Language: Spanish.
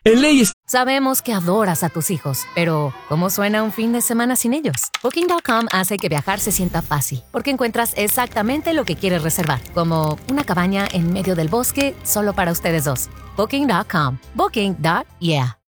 En leyes. Sabemos que adoras a tus hijos, pero ¿cómo suena un fin de semana sin ellos? Booking.com hace que viajar se sienta fácil, porque encuentras exactamente lo que quieres reservar, como una cabaña en medio del bosque solo para ustedes dos. Booking.com. Booking.yeah.